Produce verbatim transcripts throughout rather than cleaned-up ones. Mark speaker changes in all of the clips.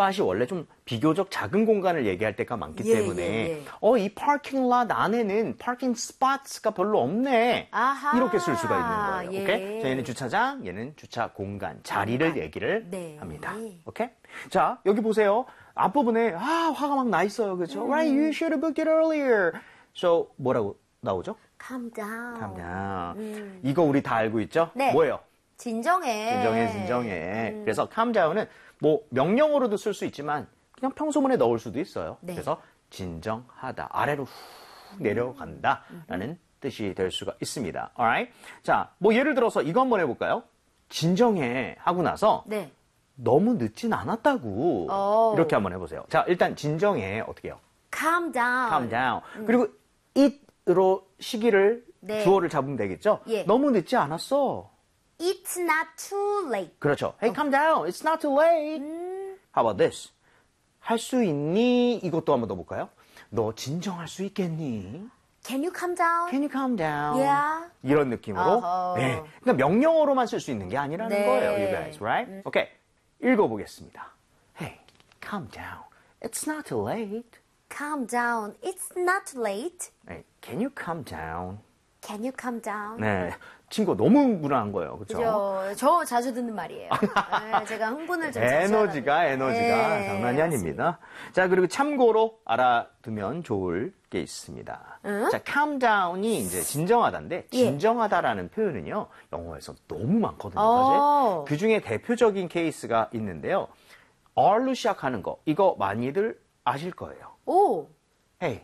Speaker 1: 스팟이 원래 좀 비교적 작은 공간을 얘기할 때가 많기
Speaker 2: 예,
Speaker 1: 때문에
Speaker 2: 예, 예.
Speaker 1: 어, 이 파킹 lot 안에는 파킹 스팟가 별로 없네.
Speaker 2: 아하.
Speaker 1: 이렇게 쓸 수가 있는 거예요.
Speaker 2: 예.
Speaker 1: 오케이? 자, 얘는 주차장, 얘는 주차 공간, 자리를
Speaker 2: 공간.
Speaker 1: 얘기를
Speaker 2: 네.
Speaker 1: 합니다. 오케이? 자, 여기 보세요. 앞부분에 아, 화가 막 나 있어요. 그렇죠?
Speaker 2: 음.
Speaker 1: Right, you should have booked it earlier. So, 뭐라고 나오죠?
Speaker 2: Calm down.
Speaker 1: Calm down.
Speaker 2: 음.
Speaker 1: 이거 우리 다 알고 있죠?
Speaker 2: 네.
Speaker 1: 뭐예요?
Speaker 2: 진정해.
Speaker 1: 진정해, 진정해.
Speaker 2: 음.
Speaker 1: 그래서 calm down은 뭐 명령어로도 쓸 수 있지만 그냥 평소문에 넣을 수도 있어요.
Speaker 2: 네.
Speaker 1: 그래서 진정하다, 아래로 훅 내려간다 라는 뜻이 될 수가 있습니다. Alright? 자, 뭐 예를 들어서 이거 한번 해볼까요? 진정해 하고 나서
Speaker 2: 네.
Speaker 1: 너무 늦진 않았다고
Speaker 2: 오.
Speaker 1: 이렇게 한번 해보세요. 자, 일단 진정해 어떻게 해요?
Speaker 2: Calm down.
Speaker 1: calm down. 그리고 it으로 시기를
Speaker 2: 네.
Speaker 1: 주어를 잡으면 되겠죠?
Speaker 2: 예.
Speaker 1: 너무 늦지 않았어.
Speaker 2: It's not too late.
Speaker 1: 그렇죠. Hey, calm down. It's not too late.
Speaker 2: 음.
Speaker 1: How about this? 할 수 있니? 이것도 한번 더 볼까요? 너 진정할 수 있겠니?
Speaker 2: Can you calm down?
Speaker 1: Can you calm down?
Speaker 2: Yeah.
Speaker 1: 이런 느낌으로.
Speaker 2: 어허.
Speaker 1: 네. 그러니까 명령어로만 쓸 수 있는 게 아니라는
Speaker 2: 네.
Speaker 1: 거예요, you guys, right? 음. 오케이. 읽어보겠습니다. Hey, calm down. It's not too late.
Speaker 2: Calm down. It's not too late.
Speaker 1: Hey, can you calm down?
Speaker 2: Can you calm down?
Speaker 1: 네. 친구 너무 불안한 거예요. 그렇죠?
Speaker 2: 그죠? 저 자주 듣는 말이에요. 네, 제가 흥분을 좀 자주
Speaker 1: 에너지가
Speaker 2: 하거든요.
Speaker 1: 에너지가
Speaker 2: 네,
Speaker 1: 장난이 아닙니다. 자, 그리고 참고로 알아두면 좋을 게 있습니다.
Speaker 2: 응?
Speaker 1: 자, calm down이 이제 진정하다인데
Speaker 2: 예.
Speaker 1: 진정하다라는 표현은요. 영어에서 너무 많거든요,
Speaker 2: 오.
Speaker 1: 사실. 그중에 대표적인 케이스가 있는데요. R로 시작하는 거. 이거 많이들 아실 거예요.
Speaker 2: 오.
Speaker 1: Hey.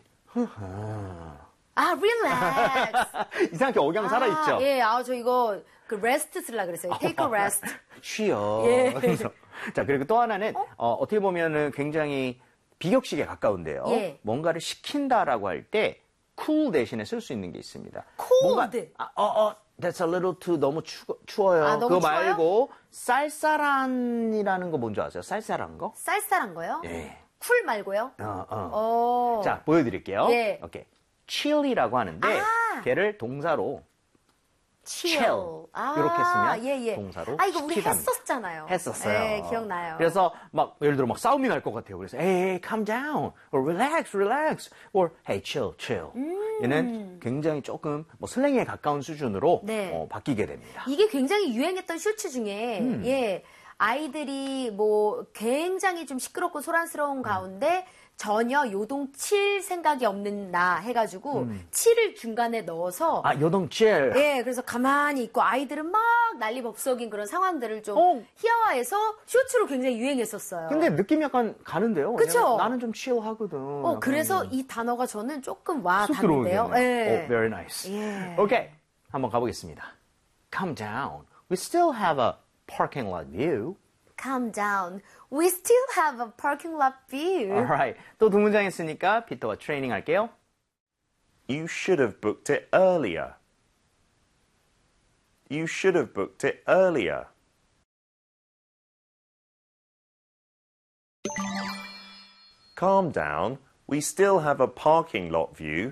Speaker 2: 아, relax.
Speaker 1: 이상하게 억양 살아 있죠.
Speaker 2: 아, 예, 아, 저 이거 그 rest 쓰려고 그랬어요. Take a rest.
Speaker 1: 쉬어.
Speaker 2: 예.
Speaker 1: 그래서 자, 그리고 또 하나는 어? 어, 어떻게 보면은 굉장히 비격식에 가까운데요.
Speaker 2: 예.
Speaker 1: 뭔가를 시킨다라고 할 때 cool 대신에 쓸 수 있는 게 있습니다.
Speaker 2: cold.
Speaker 1: 뭔가, 아, 어, 어, that's a little too 너무 추, 추워요.
Speaker 2: 아, 너무
Speaker 1: 그거
Speaker 2: 추워요?
Speaker 1: 말고 쌀쌀한이라는 거 뭔지 아세요? 쌀쌀한 거?
Speaker 2: 쌀쌀한 거요?
Speaker 1: 예.
Speaker 2: 쿨 말고요?
Speaker 1: 어, 어.
Speaker 2: 어.
Speaker 1: 자, 보여드릴게요.
Speaker 2: 예.
Speaker 1: 오케이. chilly라고 하는데
Speaker 2: 아.
Speaker 1: 걔를 동사로
Speaker 2: chill.
Speaker 1: chill.
Speaker 2: 아,
Speaker 1: 이렇게 쓰면
Speaker 2: 예, 예.
Speaker 1: 동사로
Speaker 2: 아, 이거 우리
Speaker 1: 시키답니다.
Speaker 2: 했었잖아요.
Speaker 1: 했었어요.
Speaker 2: 네, 기억나요.
Speaker 1: 그래서 막 예를 들어 막 싸움이 날 것 같아요. 그래서 hey, calm down, or relax, relax, or hey, chill, chill.
Speaker 2: 음.
Speaker 1: 얘는 굉장히 조금 뭐 슬랭에 가까운 수준으로
Speaker 2: 네.
Speaker 1: 어, 바뀌게 됩니다.
Speaker 2: 이게 굉장히 유행했던 슈츠 중에
Speaker 1: 음.
Speaker 2: 예 아이들이 뭐 굉장히 좀 시끄럽고 소란스러운 가운데 전혀 요동 칠 생각이 없는 나 해가지고 칠을 중간에 넣어서
Speaker 1: 아, 요동 chill.
Speaker 2: 예 그래서 가만히 있고 아이들은 막 난리법석인 그런 상황들을 좀
Speaker 1: 어.
Speaker 2: 희화화해서 슈츠로 굉장히 유행했었어요.
Speaker 1: 근데 느낌이 약간 가는데요.
Speaker 2: 그쵸?
Speaker 1: 왜냐면 나는 좀 chill하거든.
Speaker 2: 어
Speaker 1: 약간
Speaker 2: 그래서 이 단어가 저는 조금 와
Speaker 1: 쑥
Speaker 2: 닿는데요.
Speaker 1: 들어오겠네요.
Speaker 2: 예.
Speaker 1: Oh, very nice.
Speaker 2: 예.
Speaker 1: 오케이, 한번 가보겠습니다. Calm down. We still have a parking lot view.
Speaker 2: Calm down. We still have a parking lot view.
Speaker 1: Alright. 또 두 문장 했으니까 피터와 트레이닝 할게요.
Speaker 3: You should have booked it earlier. You should have booked it earlier. Calm down. We still have a parking lot view.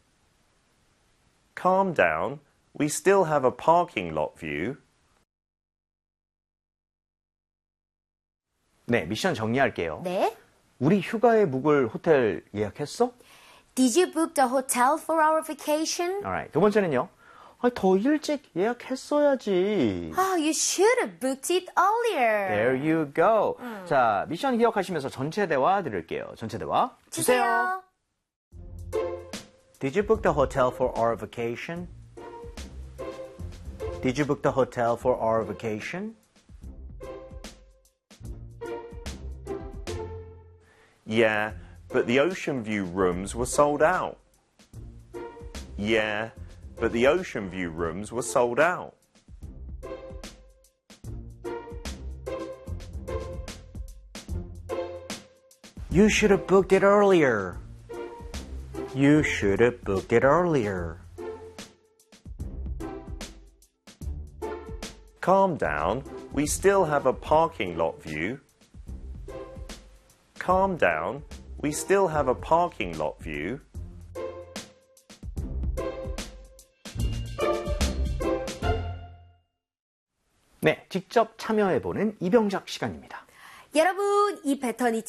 Speaker 3: Calm down. We still have a parking lot view.
Speaker 1: 네, 미션 정리할게요.
Speaker 2: 네.
Speaker 1: 우리 휴가에 묵을 호텔 예약했어?
Speaker 2: Did you book the hotel for our vacation?
Speaker 1: Alright. 두 번째는요. 아, 더 일찍 예약했어야지.
Speaker 2: Oh, you should have booked it earlier.
Speaker 1: There you go. 자, 미션 기억하시면서 전체 대화 들을게요. 전체 대화 주세요. Did you book the hotel for our vacation? Did you book the hotel for our vacation?
Speaker 3: Yeah, but the ocean view rooms were sold out. Yeah, but the ocean view rooms were sold out.
Speaker 1: You should have booked it earlier. You should have booked it earlier.
Speaker 3: Calm down. We still have a parking lot view. Calm down. We still have a parking lot view.
Speaker 1: 네, 직접 참여해보는 이병작 시간입니다.
Speaker 2: 여러분, 이 패턴이